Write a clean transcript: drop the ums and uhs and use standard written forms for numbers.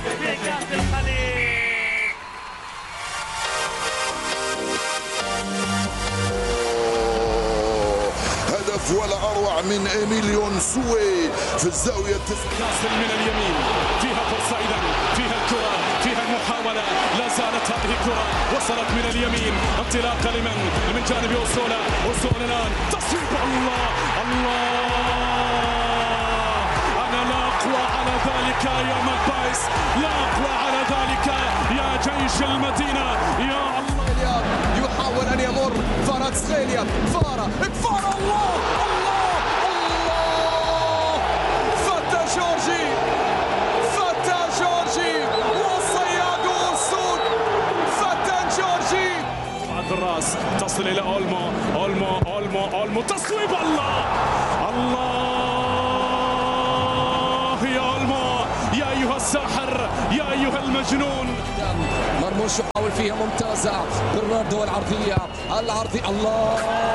في كأس الخليج. هدف ولا أروع من إيميليو نسوي في الزاوية ياسل من اليمين، فيها فرصة إذا، فيها الكرة، فيها المحاولة، لا زالت هذه الكرة، وصلت من اليمين، انطلاقة لمن؟ من جانب أوسولا الآن تصويب. الله أنا لا أقوى على ذلك يا مقبايس، لا أقوى على ذلك يا جيش المدينة. يا الله يحاول أن يمر فرات سخيليا، كفارة الله فتى جورجي وصياد السود، فتى جورجي بعد الراس تصل إلى أولمو تصويب. الله يا أولمو، يا أيها الساحر، يا أيها المجنون. مرموش يحاول فيها ممتازة، برناردو العرضية الله